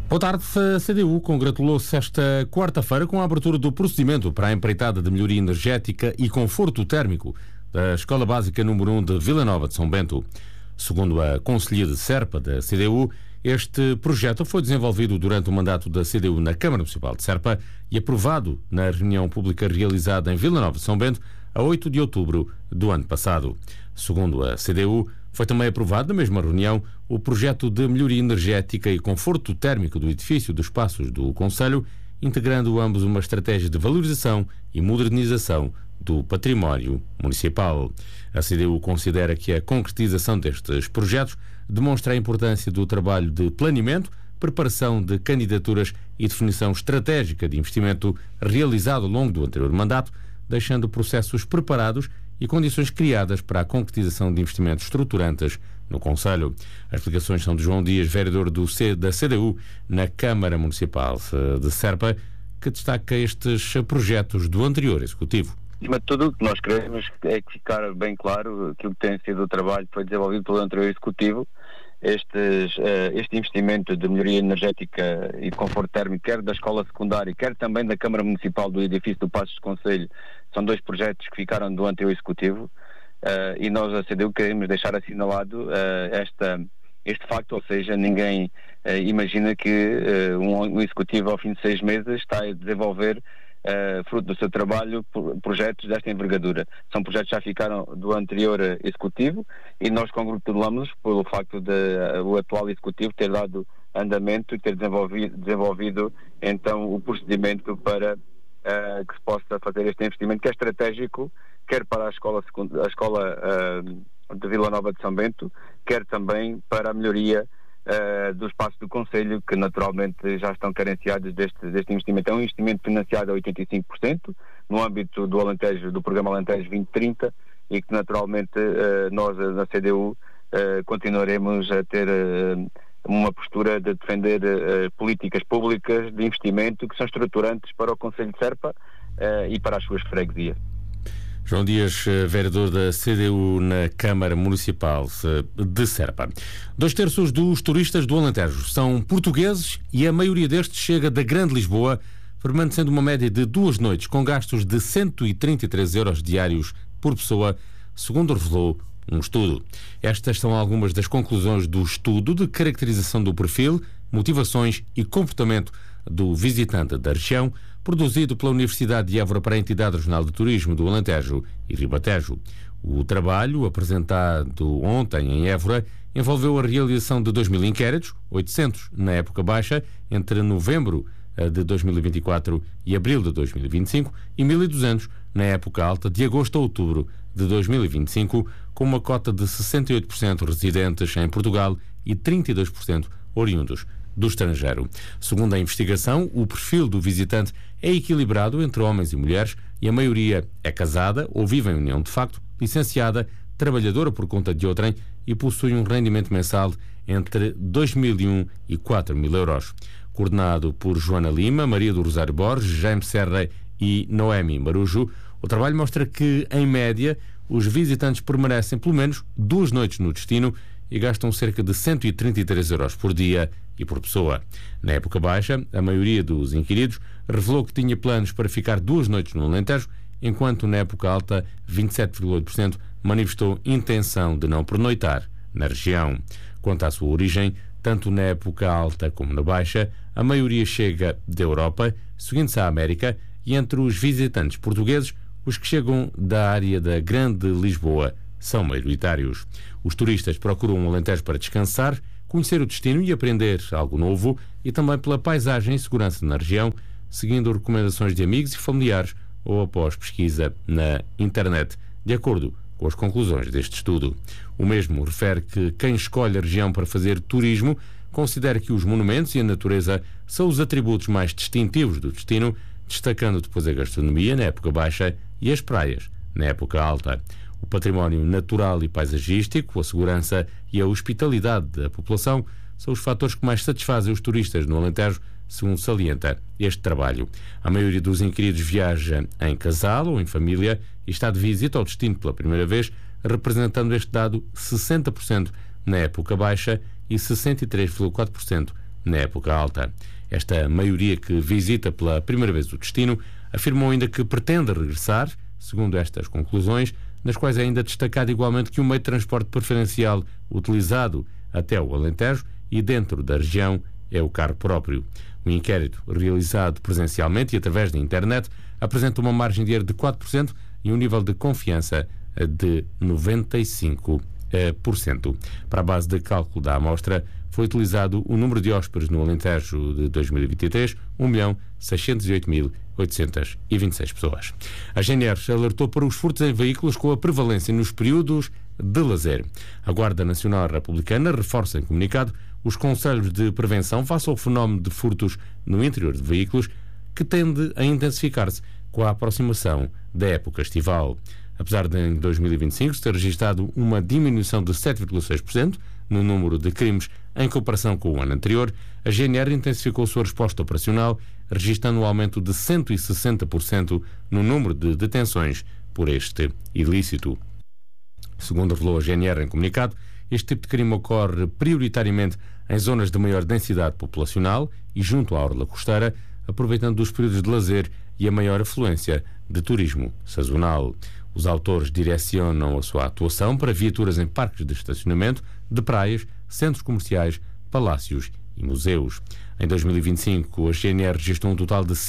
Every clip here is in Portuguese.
Boa tarde. A CDU congratulou-se esta quarta-feira com a abertura do procedimento para a empreitada de melhoria energética e conforto térmico da Escola Básica número 1 de Vila Nova de São Bento. Segundo a Conselhia de Serpa da CDU, este projeto foi desenvolvido durante o mandato da CDU na Câmara Municipal de Serpa e aprovado na reunião pública realizada em Vila Nova de São Bento a 8 de outubro do ano passado. Segundo a CDU, foi também aprovado na mesma reunião o projeto de melhoria energética e conforto térmico do edifício dos Passos do Concelho, integrando ambos uma estratégia de valorização e modernização do património municipal. A CDU considera que a concretização destes projetos demonstra a importância do trabalho de planeamento, preparação de candidaturas e definição estratégica de investimento realizado ao longo do anterior mandato, deixando processos preparados e condições criadas para a concretização de investimentos estruturantes no Concelho. As explicações são de João Dias, vereador da CDU na Câmara Municipal de Serpa, que destaca estes projetos do anterior Executivo. Acima de tudo, o que nós queremos é que ficar bem claro que o que tem sido o trabalho que foi desenvolvido pelo anterior Executivo. Este investimento de melhoria energética e conforto térmico, quer da escola secundária, quer também da Câmara Municipal do edifício do Passos do Concelho, são dois projetos que ficaram do anterior Executivo, e nós, a CDU, queremos deixar assinalado este facto, ou seja, ninguém imagina que um Executivo ao fim de 6 meses está a desenvolver, fruto do seu trabalho, projetos desta envergadura. São projetos que já ficaram do anterior Executivo e nós congratulamos pelo facto de o atual Executivo ter dado andamento e ter desenvolvido então o procedimento para que se possa fazer este investimento, que é estratégico, quer para a escola de Vila Nova de São Bento, quer também para a melhoria do espaço do Concelho, que naturalmente já estão carenciados deste investimento. É um investimento financiado a 85% no âmbito do Alentejo, do programa Alentejo 2030, e que naturalmente nós na CDU continuaremos a ter uma postura de defender políticas públicas de investimento que são estruturantes para o Concelho de Serpa e para as suas freguesias. João Dias, vereador da CDU na Câmara Municipal de Serpa. 2/3 dos turistas do Alentejo são portugueses e a maioria destes chega da Grande Lisboa, permanecendo uma média de 2 noites com gastos de 133 euros diários por pessoa, segundo revelou um estudo. Estas são algumas das conclusões do estudo de caracterização do perfil, motivações e comportamento do visitante da região, produzido pela Universidade de Évora para a Entidade Regional de Turismo do Alentejo e Ribatejo. O trabalho, apresentado ontem em Évora, envolveu a realização de 2.000 inquéritos, 800 na época baixa, entre novembro de 2024 e abril de 2025, e 1.200 na época alta, de agosto a outubro de 2025, com uma cota de 68% residentes em Portugal e 32% oriundos do estrangeiro. Segundo a investigação, o perfil do visitante é equilibrado entre homens e mulheres e a maioria é casada ou vive em união de facto, licenciada, trabalhadora por conta de outrem e possui um rendimento mensal entre 2.001 e 4.000 euros. Coordenado por Joana Lima, Maria do Rosário Borges, Jaime Serra e Noemi Marujo, o trabalho mostra que, em média, os visitantes permanecem pelo menos 2 noites no destino e gastam cerca de 133 euros por dia e por pessoa. Na época baixa, a maioria dos inquiridos revelou que tinha planos para ficar 2 noites no Alentejo, enquanto na época alta, 27,8% manifestou intenção de não pernoitar na região. Quanto à sua origem, tanto na época alta como na baixa, a maioria chega da Europa, seguindo-se à América, e entre os visitantes portugueses, os que chegam da área da Grande Lisboa são maioritários. Os turistas procuram um Alentejo para descansar, conhecer o destino e aprender algo novo, e também pela paisagem e segurança na região, seguindo recomendações de amigos e familiares ou após pesquisa na internet, de acordo com as conclusões deste estudo. O mesmo refere que quem escolhe a região para fazer turismo considera que os monumentos e a natureza são os atributos mais distintivos do destino, destacando depois a gastronomia na época baixa e as praias na época alta. O património natural e paisagístico, a segurança e a hospitalidade da população são os fatores que mais satisfazem os turistas no Alentejo, segundo salienta este trabalho. A maioria dos inquiridos viaja em casal ou em família e está de visita ao destino pela primeira vez, representando este dado 60% na época baixa e 63,4% na época alta. Esta maioria que visita pela primeira vez o destino afirmou ainda que pretende regressar, segundo estas conclusões, nas quais é ainda destacado igualmente que o meio de transporte preferencial utilizado até o Alentejo e dentro da região é o carro próprio. O inquérito, realizado presencialmente e através da internet, apresenta uma margem de erro de 4% e um nível de confiança de 95%. Para a base de cálculo da amostra, foi utilizado o número de hóspedes no Alentejo de 2023, 1.608.826 pessoas. A GNR alertou para os furtos em veículos com a prevalência nos períodos de lazer. A Guarda Nacional Republicana reforça em comunicado os conselhos de prevenção face ao fenómeno de furtos no interior de veículos, que tende a intensificar-se com a aproximação da época estival. Apesar de em 2025 se ter registrado uma diminuição de 7,6% no número de crimes em comparação com o ano anterior, a GNR intensificou a sua resposta operacional, registrando um aumento de 160% no número de detenções por este ilícito. Segundo revelou a GNR em comunicado, este tipo de crime ocorre prioritariamente em zonas de maior densidade populacional e junto à orla costeira, aproveitando os períodos de lazer e a maior afluência de turismo sazonal. Os autores direcionam a sua atuação para viaturas em parques de estacionamento, de praias, centros comerciais, palácios e museus. Em 2025, a GNR registrou um total de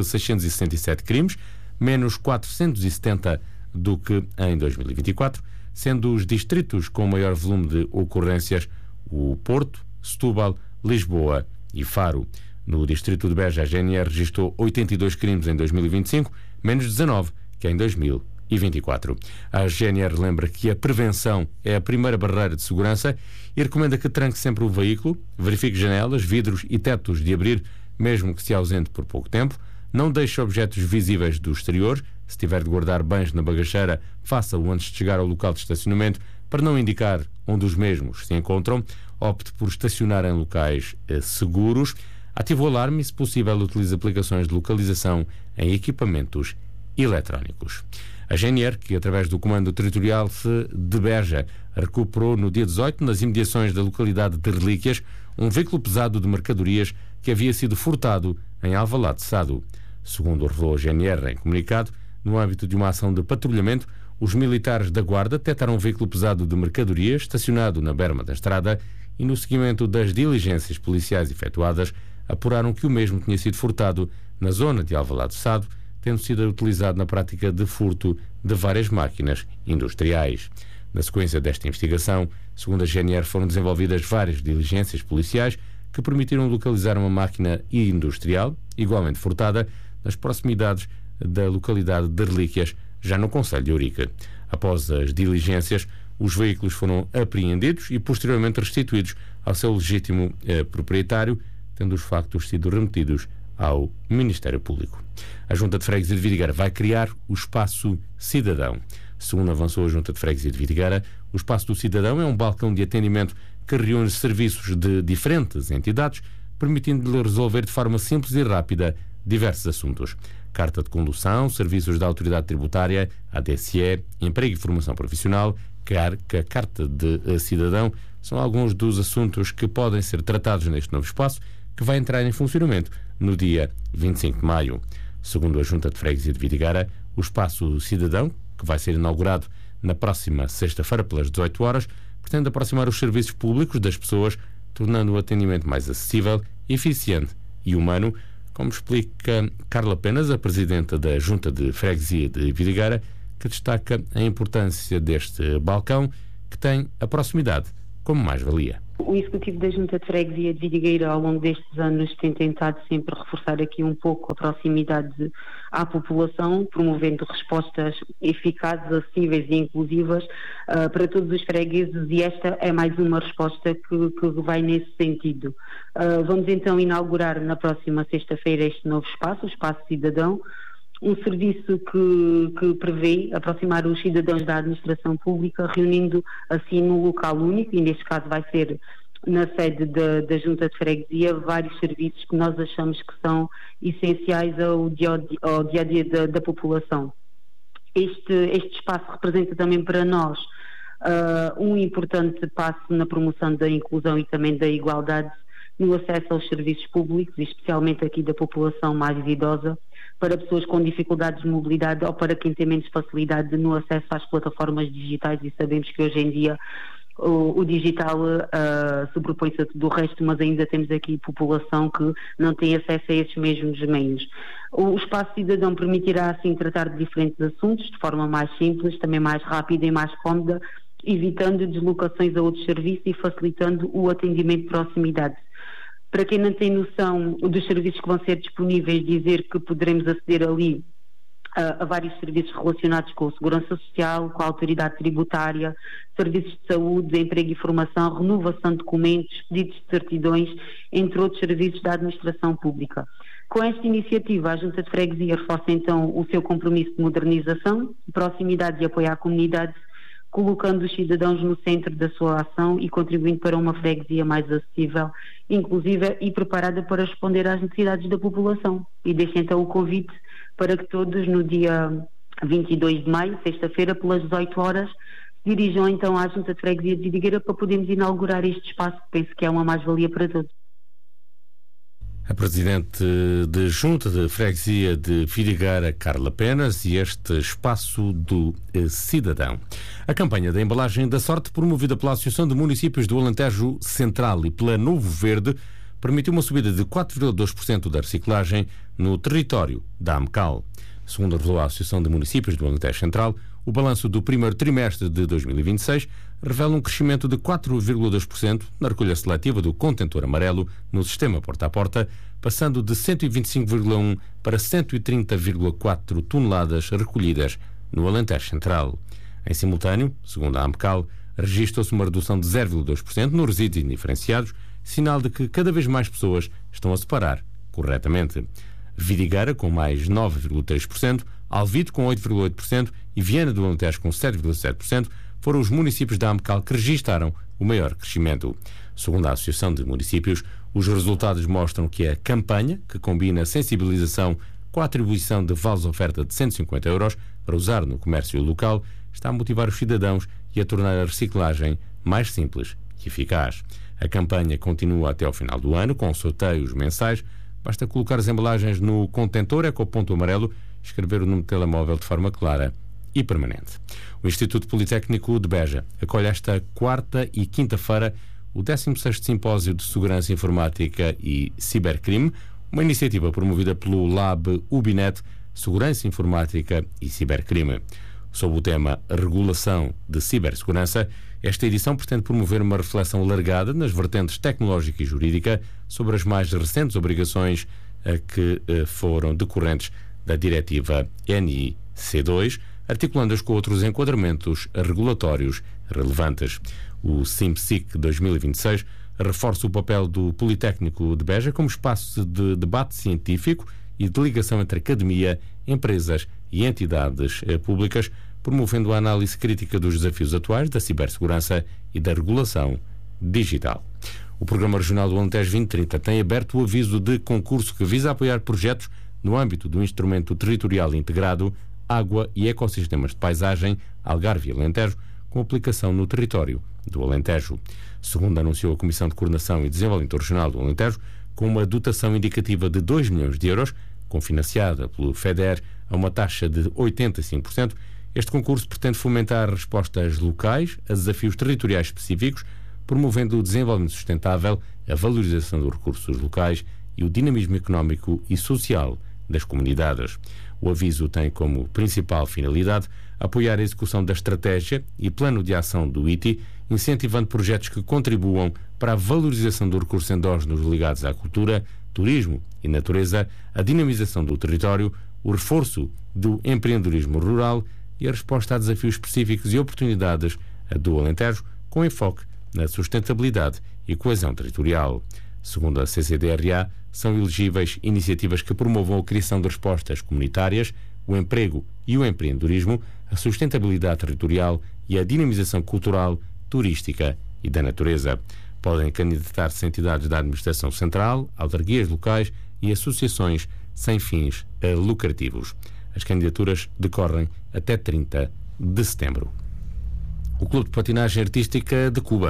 5.667 crimes, menos 470 do que em 2024, sendo os distritos com maior volume de ocorrências o Porto, Setúbal, Lisboa e Faro. No distrito de Beja, a GNR registrou 82 crimes em 2025, menos 19 que em 2024. A GNR lembra que a prevenção é a primeira barreira de segurança e recomenda que tranque sempre o veículo, verifique janelas, vidros e tetos de abrir, mesmo que se ausente por pouco tempo, não deixe objetos visíveis do exterior. Se tiver de guardar bens na bagageira, faça-o antes de chegar ao local de estacionamento para não indicar onde os mesmos se encontram. Opte por estacionar em locais seguros. Ative o alarme e, se possível, utilize aplicações de localização em equipamentos eletrónicos. A GNR, que através do Comando Territorial de Beja recuperou no dia 18, nas imediações da localidade de Relíquias, um veículo pesado de mercadorias que havia sido furtado em Alvalade de Sado. Segundo revelou a GNR em comunicado, no âmbito de uma ação de patrulhamento, os militares da Guarda detectaram um veículo pesado de mercadorias estacionado na berma da estrada e, no seguimento das diligências policiais efetuadas, apuraram que o mesmo tinha sido furtado na zona de Alvalade de Sado, tendo sido utilizado na prática de furto de várias máquinas industriais. Na sequência desta investigação, segundo a GNR, foram desenvolvidas várias diligências policiais que permitiram localizar uma máquina industrial, igualmente furtada, nas proximidades da localidade de Relíquias, já no concelho de Ourique. Após as diligências, os veículos foram apreendidos e posteriormente restituídos ao seu legítimo proprietário, tendo os factos sido remetidos ao Ministério Público. A Junta de Freguesia de Vidigueira vai criar o Espaço Cidadão. Segundo avançou a Junta de Freguesia de Vidigueira, o Espaço do Cidadão é um balcão de atendimento que reúne serviços de diferentes entidades, permitindo-lhe resolver de forma simples e rápida diversos assuntos. Carta de condução, serviços da Autoridade Tributária, ADSE, emprego e formação profissional, carta de cidadão, são alguns dos assuntos que podem ser tratados neste novo espaço, que vai entrar em funcionamento no dia 25 de maio. Segundo a Junta de Freguesia de Vidigueira, o Espaço Cidadão, que vai ser inaugurado na próxima sexta-feira pelas 18 horas, pretende aproximar os serviços públicos das pessoas, tornando o atendimento mais acessível, eficiente e humano, como explica Carla Penas, a Presidenta da Junta de Freguesia de Vidigueira, que destaca a importância deste balcão, que tem a proximidade como mais-valia. O Executivo da Junta de Freguesia de Vidigueira, ao longo destes anos, tem tentado sempre reforçar aqui um pouco a proximidade à população, promovendo respostas eficazes, acessíveis e inclusivas para todos os fregueses, e esta é mais uma resposta que vai nesse sentido. Vamos então inaugurar na próxima sexta-feira este novo espaço, o Espaço Cidadão, um serviço que prevê aproximar os cidadãos da administração pública, reunindo assim num local único, e neste caso vai ser na sede da Junta de Freguesia, vários serviços que nós achamos que são essenciais ao dia-a-dia da população. Este espaço representa também para nós um importante passo na promoção da inclusão e também da igualdade, no acesso aos serviços públicos, e especialmente aqui da população mais idosa, para pessoas com dificuldades de mobilidade ou para quem tem menos facilidade no acesso às plataformas digitais, e sabemos que hoje em dia o digital sobrepõe-se a tudo o resto, mas ainda temos aqui população que não tem acesso a esses mesmos meios. O Espaço Cidadão permitirá assim tratar de diferentes assuntos de forma mais simples, também mais rápida e mais cómoda, evitando deslocações a outros serviços e facilitando o atendimento de proximidade. Para quem não tem noção dos serviços que vão ser disponíveis, dizer que poderemos aceder ali a vários serviços relacionados com a segurança social, com a autoridade tributária, serviços de saúde, de emprego e formação, renovação de documentos, pedidos de certidões, entre outros serviços da administração pública. Com esta iniciativa, a Junta de Freguesia reforça então o seu compromisso de modernização, proximidade e apoio à comunidade, colocando os cidadãos no centro da sua ação e contribuindo para uma freguesia mais acessível, inclusiva e preparada para responder às necessidades da população. E deixo então o convite para que todos, no dia 22 de maio, sexta-feira, pelas 18 horas, dirijam então à Junta de Freguesia de Vidigueira para podermos inaugurar este espaço, que penso que é uma mais-valia para todos. A Presidente de Junta de Freguesia de Vidigueira, Carla Penas, e este Espaço do Cidadão. A campanha da embalagem da sorte, promovida pela Associação de Municípios do Alentejo Central e pela Novo Verde, permitiu uma subida de 4,2% da reciclagem no território da AMCAL. Segundo revelou a Associação de Municípios do Alentejo Central, o balanço do primeiro trimestre de 2026 revela um crescimento de 4,2% na recolha seletiva do contentor amarelo no sistema porta-a-porta, passando de 125,1 para 130,4 toneladas recolhidas no Alentejo Central. Em simultâneo, segundo a AMCAL, registou-se uma redução de 0,2% nos resíduos indiferenciados, sinal de que cada vez mais pessoas estão a separar corretamente. Vidigueira, com mais 9,3%, Alvite, com 8,8% e Viana do Alentejo, com 7,7%, foram os municípios da AMCAL que registaram o maior crescimento. Segundo a Associação de Municípios, os resultados mostram que a campanha, que combina a sensibilização com a atribuição de vales-oferta de 150 euros para usar no comércio local, está a motivar os cidadãos e a tornar a reciclagem mais simples e eficaz. A campanha continua até ao final do ano, com sorteios mensais. Basta colocar as embalagens no contentor ecoponto amarelo e escrever o número de telemóvel de forma clara e permanente. O Instituto Politécnico de Beja acolhe esta quarta e quinta-feira o 16º Simpósio de Segurança Informática e Cibercrime, uma iniciativa promovida pelo Lab Ubinet Segurança Informática e Cibercrime. Sob o tema Regulação de Cibersegurança, esta edição pretende promover uma reflexão alargada nas vertentes tecnológica e jurídica sobre as mais recentes obrigações que foram decorrentes da Diretiva NIC2, articulando-as com outros enquadramentos regulatórios relevantes. O SIMPSIC 2026 reforça o papel do Politécnico de Beja como espaço de debate científico e de ligação entre academia, empresas e entidades públicas, promovendo a análise crítica dos desafios atuais da cibersegurança e da regulação digital. O Programa Regional do Alentejo 2030 tem aberto o aviso de concurso que visa apoiar projetos no âmbito do Instrumento Territorial Integrado Água e Ecossistemas de Paisagem Algarve e Alentejo, com aplicação no território do Alentejo. Segundo anunciou a Comissão de Coordenação e Desenvolvimento Regional do Alentejo, com uma dotação indicativa de 2 milhões de euros, cofinanciada pelo FEDER a uma taxa de 85%, este concurso pretende fomentar respostas locais a desafios territoriais específicos, promovendo o desenvolvimento sustentável, a valorização dos recursos locais e o dinamismo económico e social das comunidades. O aviso tem como principal finalidade apoiar a execução da estratégia e plano de ação do ITI, incentivando projetos que contribuam para a valorização dos recursos endógenos ligados à cultura, turismo e natureza, a dinamização do território, o reforço do empreendedorismo rural e a resposta a desafios específicos e oportunidades do Alentejo, com enfoque na sustentabilidade e coesão territorial. Segundo a CCDRA, são elegíveis iniciativas que promovam a criação de respostas comunitárias, o emprego e o empreendedorismo, a sustentabilidade territorial e a dinamização cultural, turística e da natureza. Podem candidatar-se entidades da administração central, autarquias locais e associações sem fins lucrativos. As candidaturas decorrem até 30 de setembro. O Clube de Patinagem Artística de Cuba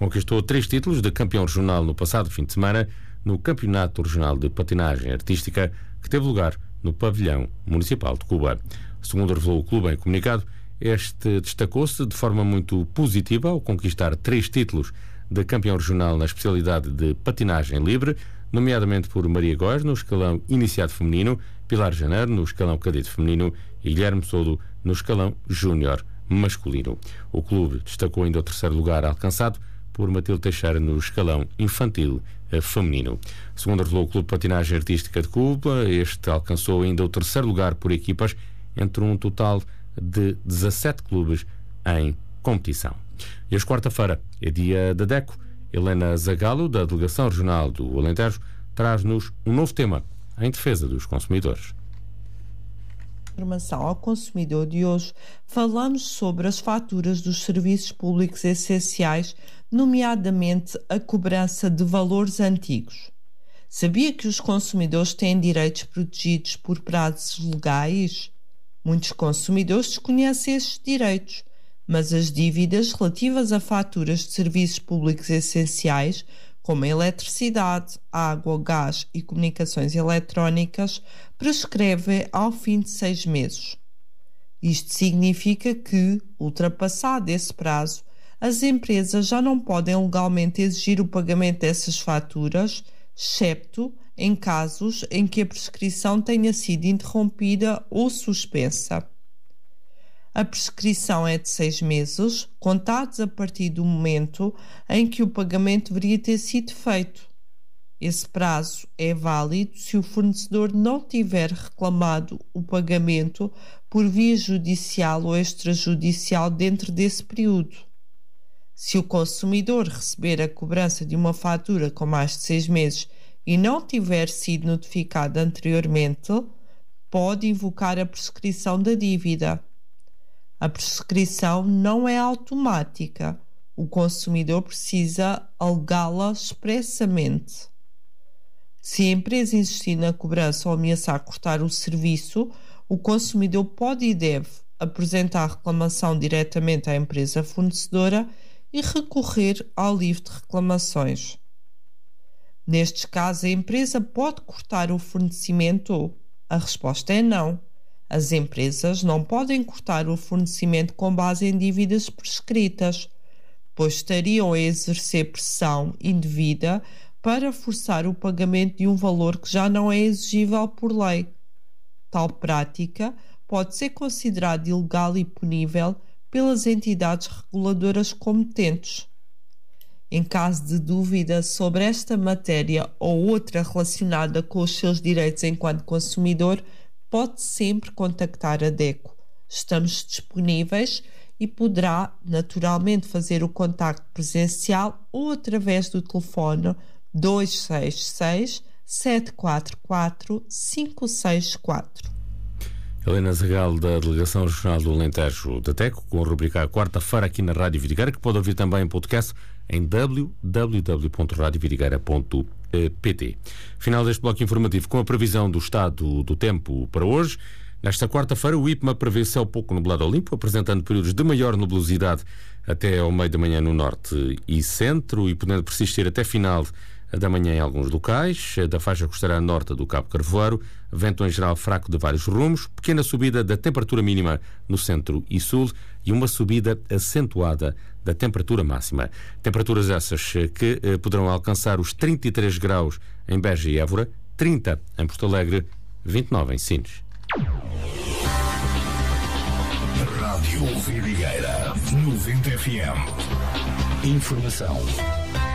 conquistou 3 títulos de campeão regional no passado fim de semana no Campeonato Regional de Patinagem Artística, que teve lugar no Pavilhão Municipal de Cuba. Segundo revelou o clube em comunicado, este destacou-se de forma muito positiva ao conquistar 3 títulos de campeão regional na especialidade de patinagem livre, nomeadamente por Maria Góes no escalão iniciado feminino, Pilar Janeiro no escalão cadete feminino e Guilherme Sodo no escalão júnior masculino. O clube destacou ainda o 3º lugar alcançado por Matilde Teixeira no escalão infantil feminino. Segundo revelou o Clube de Patinagem Artística de Cuba, este alcançou ainda o 3º lugar por equipas entre um total de 17 clubes em competição. E hoje, quarta-feira, é dia da DECO. Helena Zagalo, da Delegação Regional do Alentejo, traz-nos um novo tema em defesa dos consumidores. Informação ao consumidor de hoje, falamos sobre as faturas dos serviços públicos essenciais, nomeadamente a cobrança de valores antigos. Sabia que os consumidores têm direitos protegidos por prazos legais? Muitos consumidores desconhecem estes direitos, mas as dívidas relativas a faturas de serviços públicos essenciais, como a eletricidade, água, gás e comunicações eletrónicas, prescrevem ao fim de 6 meses. Isto significa que, ultrapassado esse prazo, as empresas já não podem legalmente exigir o pagamento dessas faturas, excepto em casos em que a prescrição tenha sido interrompida ou suspensa. A prescrição é de 6 meses, contados a partir do momento em que o pagamento deveria ter sido feito. Esse prazo é válido se o fornecedor não tiver reclamado o pagamento por via judicial ou extrajudicial dentro desse período. Se o consumidor receber a cobrança de uma fatura com mais de 6 meses e não tiver sido notificado anteriormente, pode invocar a prescrição da dívida. A prescrição não é automática. O consumidor precisa alegá-la expressamente. Se a empresa insistir na cobrança ou ameaçar cortar o serviço, o consumidor pode e deve apresentar a reclamação diretamente à empresa fornecedora e recorrer ao livro de reclamações. Nestes casos, a empresa pode cortar o fornecimento? A resposta é não. As empresas não podem cortar o fornecimento com base em dívidas prescritas, pois estariam a exercer pressão indevida para forçar o pagamento de um valor que já não é exigível por lei. Tal prática pode ser considerada ilegal e punível pelas entidades reguladoras competentes. Em caso de dúvida sobre esta matéria ou outra relacionada com os seus direitos enquanto consumidor, pode sempre contactar a DECO. Estamos disponíveis e poderá naturalmente fazer o contacto presencial ou através do telefone 266 744 564. Helena Zagalo, da Delegação Regional do Alentejo da DECO, com a rubrica quarta-feira aqui na Rádio Vidigueira, que pode ouvir também em podcast em www.radiovidigueira.pt. Final deste bloco informativo com a previsão do estado do tempo para hoje. Nesta quarta-feira, o IPMA prevê céu pouco nublado ao limpo, apresentando períodos de maior nebulosidade até ao meio da manhã no norte e centro e podendo persistir até final da manhã em alguns locais, da faixa costeira norte do Cabo Carvoeiro, vento em geral fraco de vários rumos, pequena subida da temperatura mínima no centro e sul e uma subida acentuada da temperatura máxima. Temperaturas essas que poderão alcançar os 33 graus em Beja e Évora, 30 em Porto Alegre, 29 em Sines. Rádio Vidigueira 90 FM. Informação